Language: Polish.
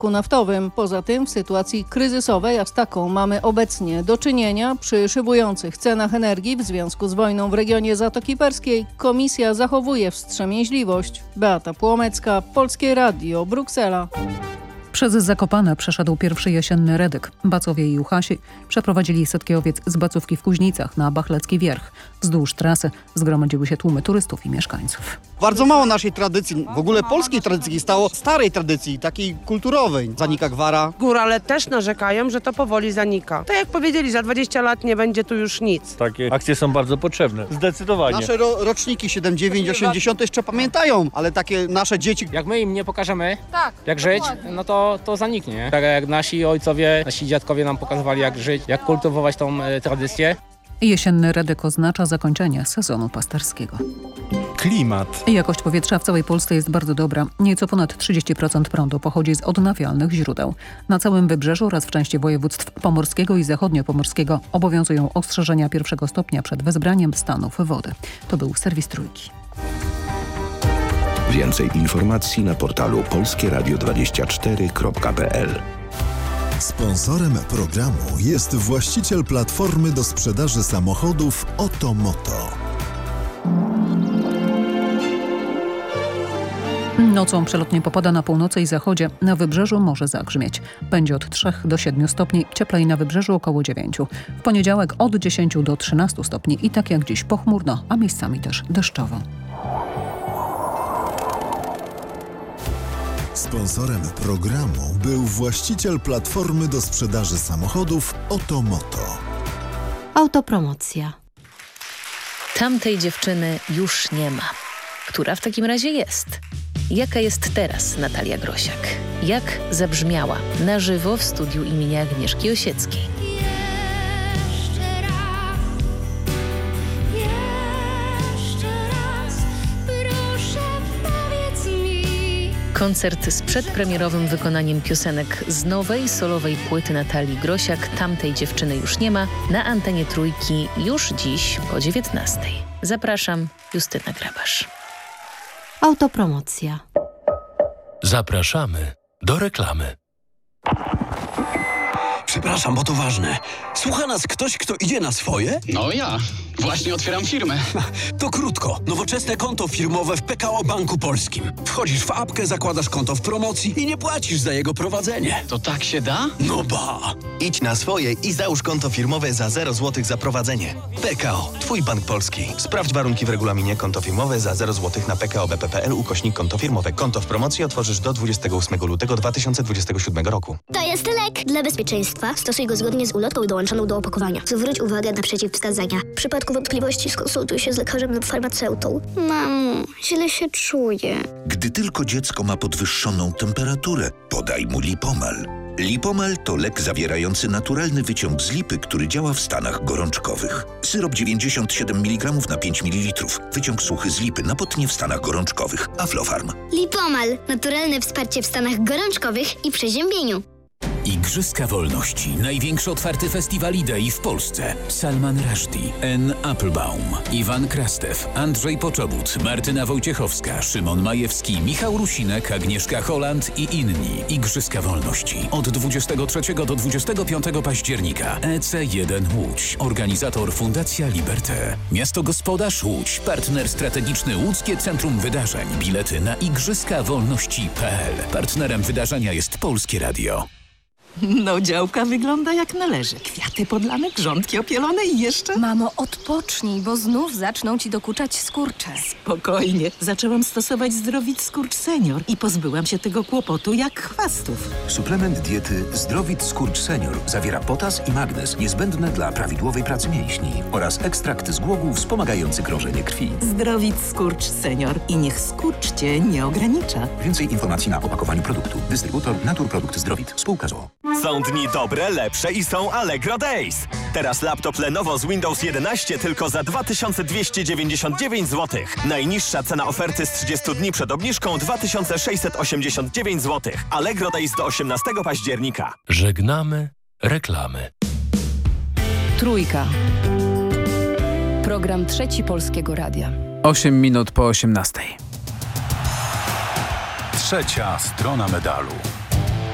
rynku naftowym. Poza tym w sytuacji kryzysowej, a z taką mamy obecnie do czynienia, przy szybujących cenach energii w związku z wojną w regionie Zatoki Perskiej, Komisja zachowuje wstrzemięźliwość. Beata Płomecka, Polskie Radio, Bruksela. Przez Zakopane przeszedł pierwszy jesienny redyk. Bacowie i Juchasi przeprowadzili setki owiec z bacówki w Kuźnicach na Bachlecki Wierch. Wzdłuż trasy zgromadziły się tłumy turystów i mieszkańców. Bardzo mało naszej tradycji, w ogóle polskiej tradycji stało, starej tradycji, takiej kulturowej. Zanika gwara. Górale też narzekają, że to powoli zanika. Tak jak powiedzieli, za 20 lat nie będzie tu już nic. Takie akcje są bardzo potrzebne, zdecydowanie. Nasze roczniki 7, 9, 80 jeszcze pamiętają, ale takie nasze dzieci... Jak my im nie pokażemy, jak żyć, no to zaniknie. Tak jak nasi ojcowie, nasi dziadkowie nam pokazywali, jak żyć, jak kultywować tą tradycję. Jesienny redyk oznacza zakończenie sezonu pasterskiego. Klimat. Jakość powietrza w całej Polsce jest bardzo dobra. Nieco ponad 30% prądu pochodzi z odnawialnych źródeł. Na całym wybrzeżu oraz w części województw pomorskiego i zachodniopomorskiego obowiązują ostrzeżenia 1. stopnia przed wezbraniem stanów wody. To był serwis Trójki. Więcej informacji na portalu polskieradio24.pl. Sponsorem programu jest właściciel platformy do sprzedaży samochodów Otomoto. Nocą przelotnie popada na północy i zachodzie. Na wybrzeżu może zagrzmieć. Będzie od 3 do 7 stopni, cieplej na wybrzeżu około 9. W poniedziałek od 10 do 13 stopni i tak jak dziś pochmurno, a miejscami też deszczowo. Sponsorem programu był właściciel platformy do sprzedaży samochodów Otomoto. Autopromocja. Tamtej dziewczyny już nie ma. Która w takim razie jest? Jaka jest teraz Natalia Grosiak? Jak zabrzmiała na żywo w studiu imienia Agnieszki Osieckiej? Koncert z przedpremierowym wykonaniem piosenek z nowej solowej płyty Natalii Grosiak Tamtej dziewczyny już nie ma na antenie Trójki już dziś o 19:00. Zapraszam, Justyna Grabasz. Autopromocja. Zapraszamy do reklamy. Przepraszam, bo to ważne. Słucha nas ktoś, kto idzie na swoje? No ja. Właśnie otwieram firmę. To krótko. Nowoczesne konto firmowe w PKO Banku Polskim. Wchodzisz w apkę, zakładasz konto w promocji i nie płacisz za jego prowadzenie. To tak się da? No ba! Idź na swoje i załóż konto firmowe za 0 zł za prowadzenie. PKO. Twój bank polski. Sprawdź warunki w regulaminie. Konto firmowe za 0 zł na pkobp.pl/konto firmowe. Konto w promocji otworzysz do 28 lutego 2027 roku. To jest lek. Dla bezpieczeństwa stosuj go zgodnie z ulotką dołączoną do opakowania. Zwróć uwagę na przeciwwskazania. W przypadku wątpliwości skonsultuj się z lekarzem lub farmaceutą. Mamo, źle się czuję. Gdy tylko dziecko ma podwyższoną temperaturę, podaj mu Lipomal. Lipomal to lek zawierający naturalny wyciąg z lipy, który działa w stanach gorączkowych. Syrop 97 mg na 5 ml. Wyciąg suchy z lipy na potnie w stanach gorączkowych. Aflofarm. Lipomal. Naturalne wsparcie w stanach gorączkowych i przeziębieniu. Igrzyska Wolności. Największy otwarty festiwal idei w Polsce. Salman Rushdie, Anne Applebaum, Iwan Krastew, Andrzej Poczobut, Martyna Wojciechowska, Szymon Majewski, Michał Rusinek, Agnieszka Holland i inni. Igrzyska Wolności. Od 23 do 25 października. EC1 Łódź. Organizator Fundacja Liberté. Miasto Gospodarz Łódź. Partner strategiczny Łódzkie Centrum Wydarzeń. Bilety na igrzyskawolności.pl. Partnerem wydarzenia jest Polskie Radio. No, działka wygląda jak należy. Kwiaty podlane, grządki opielone i jeszcze... Mamo, odpocznij, bo znów zaczną ci dokuczać skurcze. Spokojnie. Zaczęłam stosować Zdrowit Skurcz Senior i pozbyłam się tego kłopotu jak chwastów. Suplement diety Zdrowit Skurcz Senior zawiera potas i magnez niezbędne dla prawidłowej pracy mięśni oraz ekstrakt z głogów wspomagający krążenie krwi. Zdrowit Skurcz Senior i niech skurcz cię nie ogranicza. Więcej informacji na opakowaniu produktu. Dystrybutor Naturprodukt Zdrowit. Spółka z o.o. Są dni dobre, lepsze i są Allegro Days. Teraz laptop Lenovo z Windows 11 tylko za 2299 zł. Najniższa cena oferty z 30 dni przed obniżką 2689 zł. Allegro Days do 18 października. Żegnamy reklamy. Trójka. Program Trzeci Polskiego Radia. 8 minut po 18. Trzecia strona medalu.